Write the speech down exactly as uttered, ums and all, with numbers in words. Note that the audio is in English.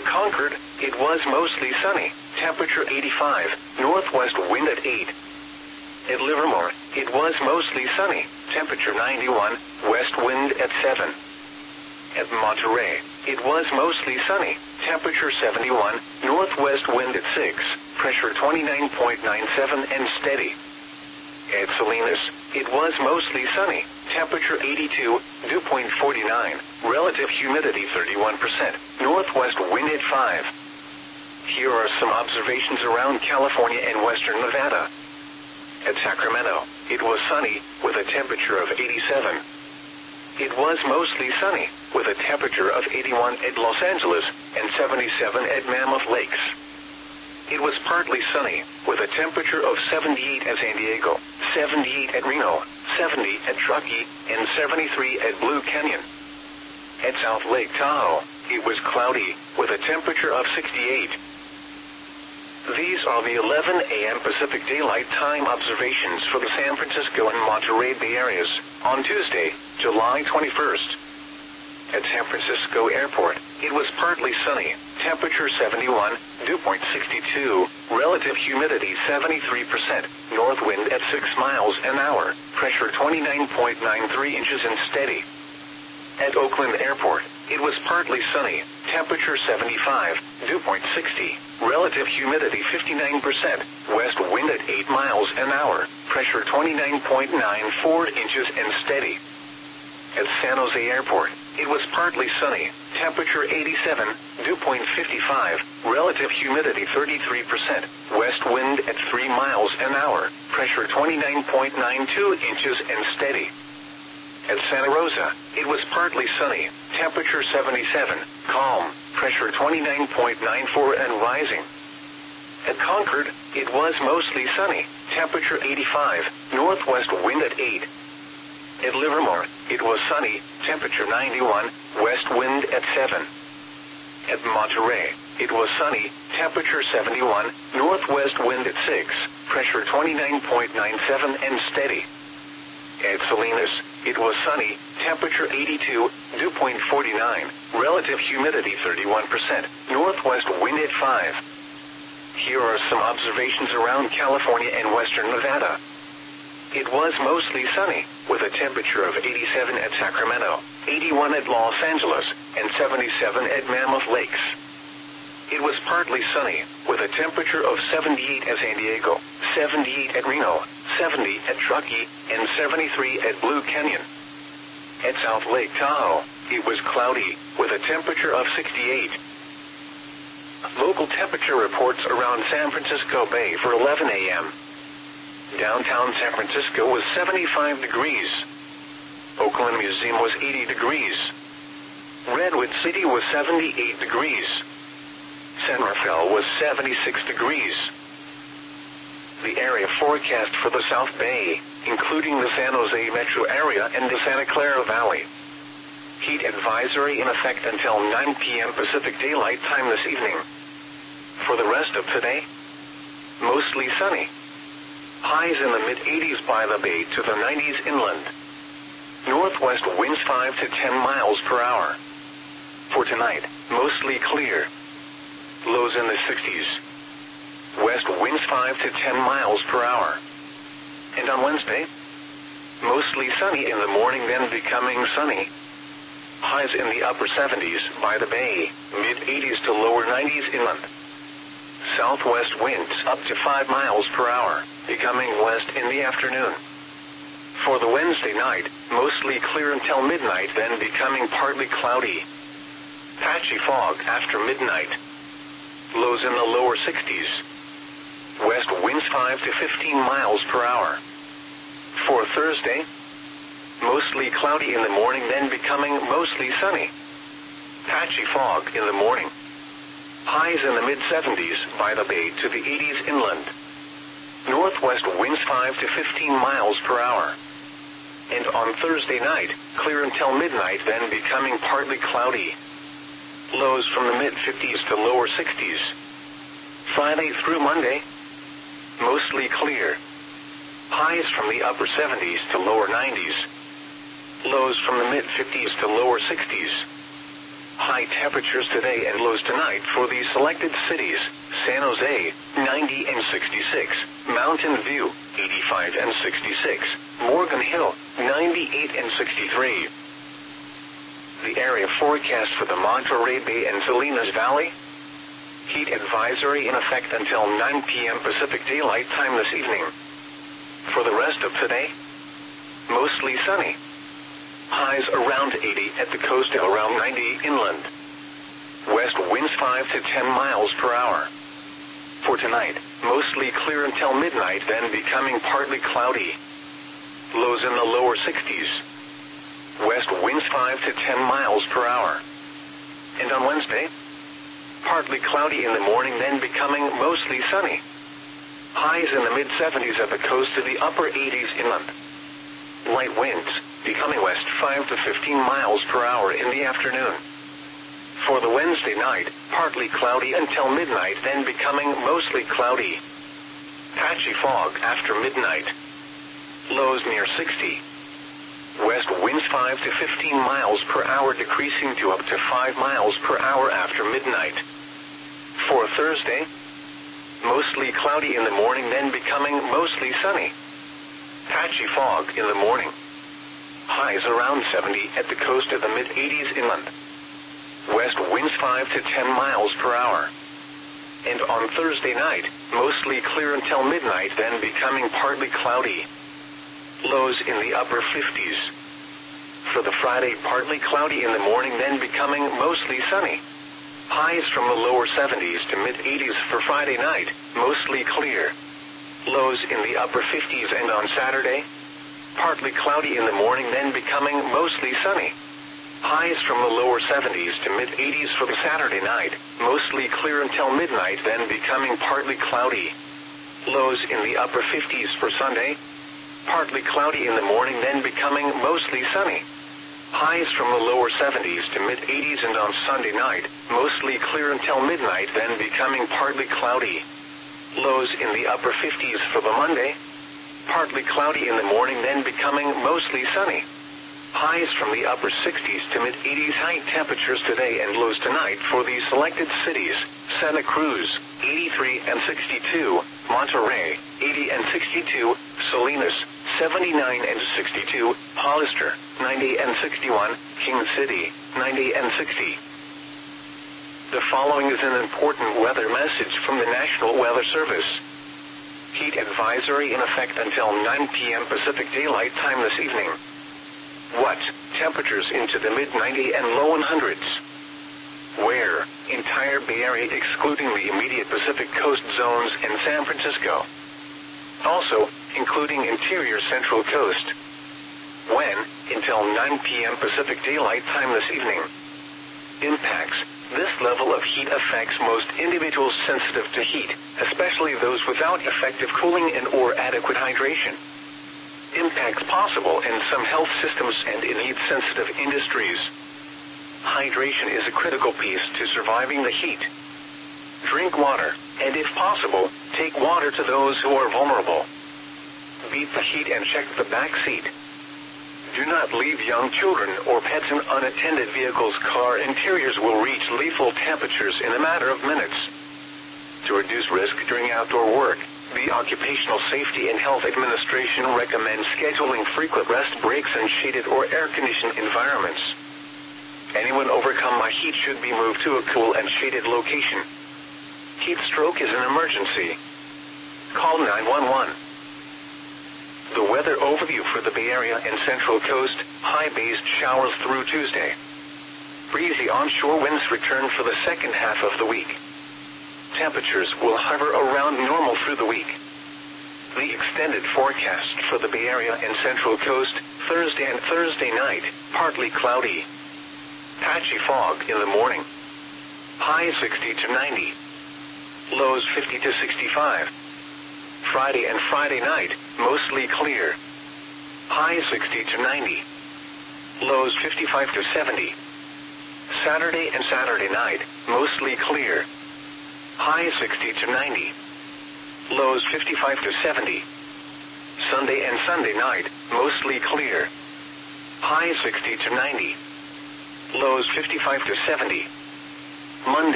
At Concord, it was mostly sunny, temperature eighty-five, northwest wind at eight. At Livermore, it was mostly sunny, temperature ninety-one, west wind at seven. At Monterey, it was mostly sunny, temperature seventy-one, northwest wind at six, pressure twenty-nine point nine seven and steady. At Salinas, it was mostly sunny, temperature eighty-two, dew point forty-nine, relative humidity thirty-one percent, northwest wind at five. Here are some observations around California and western Nevada. At Sacramento, it was sunny, with a temperature of eighty-seven. It was mostly sunny, with a temperature of eighty-one at Los Angeles and seventy-seven at Mammoth Lakes. It was partly sunny, with a temperature of seventy-eight at San Diego, seventy-eight at Reno, seventy at Truckee, and seventy-three at Blue Canyon. At South Lake Tahoe, it was cloudy, with a temperature of sixty-eight. These are the eleven a m Pacific Daylight Time observations for the San Francisco and Monterey Bay areas on Tuesday, July twenty-first. At San Francisco Airport, it was partly sunny, temperature seventy-one, dew point sixty-two, relative humidity seventy-three percent, north wind at six miles an hour, pressure twenty-nine point nine three inches and steady. At Oakland Airport, it was partly sunny, temperature seventy-five, dew point sixty, relative humidity fifty-nine percent, west wind at eight miles an hour, pressure twenty-nine point nine four inches and steady. At San Jose Airport, it was partly sunny, temperature eighty-seven, dew point fifty-five, relative humidity thirty-three percent, west wind at three miles an hour, pressure twenty-nine point nine two inches and steady. At Santa Rosa, it was partly sunny, temperature seventy-seven, calm, pressure twenty-nine point nine four and rising. At Concord, it was mostly sunny, temperature eighty-five, northwest wind at eight. At Livermore, it was sunny, temperature ninety-one, west wind at seven. At Monterey, it was sunny, temperature seventy-one, northwest wind at six, pressure twenty-nine point nine seven and steady. At Salinas, it was sunny, temperature eighty-two, dew point forty-nine, relative humidity thirty-one percent, northwest wind at five. Here are some observations around California and western Nevada. It was mostly sunny, with a temperature of eighty-seven at Sacramento, eighty-one at Los Angeles, and seventy-seven at Mammoth Lakes. It was partly sunny, with a temperature of seventy-eight at San Diego, seventy-eight at Reno, seventy at Truckee, and seventy-three at Blue Canyon. At South Lake Tahoe, it was cloudy, with a temperature of sixty-eight. Local temperature reports around San Francisco Bay for eleven a m Downtown San Francisco was seventy-five degrees. Oakland Museum was eighty degrees. Redwood City was seventy-eight degrees. San Rafael was seventy-six degrees. The area forecast for the South Bay, including the San Jose metro area and the Santa Clara Valley. Heat advisory in effect until nine p m Pacific Daylight Time this evening. For the rest of today, mostly sunny. Highs in the mid eighties by the bay to the nineties inland. Northwest winds five to ten miles per hour. For tonight, mostly clear. Lows in the sixties. West winds five to ten miles per hour. And on Wednesday, mostly sunny in the morning, then becoming sunny. Highs in the upper seventies by the bay, mid eighties to lower nineties inland. Southwest winds up to five miles per hour, becoming west in the afternoon. For the Wednesday night, mostly clear until midnight, then becoming partly cloudy. Patchy fog after midnight. Lows in the lower sixties. West winds five to fifteen miles per hour. For Thursday, mostly cloudy in the morning, then becoming mostly sunny. Patchy fog in the morning. Highs in the mid seventies by the bay to the eighties inland. Northwest winds five to fifteen miles per hour. And on Thursday night, clear until midnight, then becoming partly cloudy. Lows from the mid fifties to lower sixties. Friday through Monday, mostly clear. Highs from the upper seventies to lower nineties. Lows from the mid fifties to lower sixties. High temperatures today and lows tonight for these selected cities: San Jose, ninety and sixty-six, Mountain View, eighty-five and sixty-six, Morgan Hill, ninety-eight and sixty-three. The area forecast for the Monterey Bay and Salinas Valley. Heat advisory in effect until nine p m Pacific Daylight Time this evening. For the rest of today, mostly sunny. Highs around eighty at the coast and around ninety inland. West winds five to ten miles per hour. For tonight, mostly clear until midnight, then becoming partly cloudy. Lows in the lower sixties. West winds five to ten miles per hour. And on Wednesday, partly cloudy in the morning, then becoming mostly sunny. Highs in the mid seventies at the coast to the upper eighties inland. Light winds, becoming west five to fifteen miles per hour in the afternoon. For the Wednesday night, partly cloudy until midnight, then becoming mostly cloudy. Patchy fog after midnight. Lows near sixty. West winds five to fifteen miles per hour, decreasing to up to five miles per hour after midnight. For Thursday, mostly cloudy in the morning, then becoming mostly sunny. Patchy fog in the morning. Highs around seventy at the coast of the mid eighties inland. West winds five to ten miles per hour. And on Thursday night, mostly clear until midnight, then becoming partly cloudy. Lows in the upper fifties. For the Friday, partly cloudy in the morning, then becoming mostly sunny. Highs from the lower seventies to mid eighties for Friday night, mostly clear. Lows in the upper fifties, and on Saturday, partly cloudy in the morning, then becoming mostly sunny. Highs from the lower seventies to mid eighties for the Saturday night, mostly clear until midnight, then becoming partly cloudy. Lows in the upper fifties for Sunday, partly cloudy in the morning, then becoming mostly sunny. Highs from the lower seventies to mid eighties, and on Sunday night, mostly clear until midnight, then becoming partly cloudy. Lows in the upper fifties for the Monday, partly cloudy in the morning, then becoming mostly sunny. Highs from the upper sixties to mid eighties. High temperatures today and lows tonight for these selected cities: Santa Cruz, eighty-three and sixty-two, Monterey, eighty and sixty-two, Salinas, seventy-nine and sixty-two, Hollister, ninety and sixty-one, King City, ninety and sixty. The following is an important weather message from the National Weather Service. Heat advisory in effect until nine p m Pacific Daylight Time this evening. What? Temperatures into the mid ninety and low hundreds. Where? Entire Bay Area excluding the immediate Pacific Coast zones and San Francisco. Also, including interior Central Coast. When? Until nine p m Pacific Daylight Time this evening. Impacts. This level of heat affects most individuals sensitive to heat, especially those without effective cooling and or adequate hydration. Impacts possible in some health systems and in heat-sensitive industries. Hydration is a critical piece to surviving the heat. Drink water, and if possible, take water to those who are vulnerable. Beat the heat and check the back seat. Do not leave young children or pets in unattended vehicles. Car interiors will reach lethal temperatures in a matter of minutes. To reduce risk during outdoor work, the Occupational Safety and Health Administration recommends scheduling frequent rest breaks in shaded or air-conditioned environments. Anyone overcome by heat should be moved to a cool and shaded location. Heat stroke is an emergency. Call nine one one. The weather overview for the Bay Area and Central Coast: high-based showers through Tuesday. Breezy onshore winds return for the second half of the week. Temperatures will hover around normal through the week. The extended forecast for the Bay Area and Central Coast: Thursday and Thursday night, partly cloudy. Patchy fog in the morning. High sixty to ninety. Lows fifty to sixty-five. Friday and Friday night, mostly clear. High sixty to ninety. Lows fifty-five to seventy. Saturday and Saturday night, mostly clear. High sixty to ninety. Lows fifty-five to seventy. Sunday and Sunday night, mostly clear. High sixty to ninety. lows fifty-five to seventy. Monday.